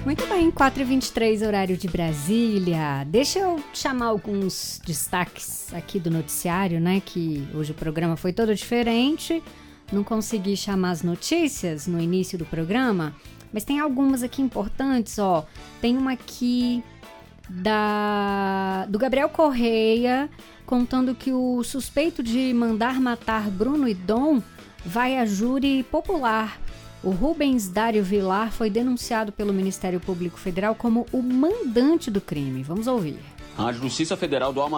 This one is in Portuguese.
Muito bem, 4h23, horário de Brasília. Deixa eu chamar alguns destaques aqui do noticiário, né? Que hoje o programa foi todo diferente. Não consegui chamar as notícias no início do programa, mas tem algumas aqui importantes, ó. Tem uma aqui do Gabriel Correia, contando que o suspeito de mandar matar Bruno e Dom vai a júri popular. O Rubens Dário Vilar foi denunciado pelo Ministério Público Federal como o mandante do crime. Vamos ouvir. A Justiça Federal do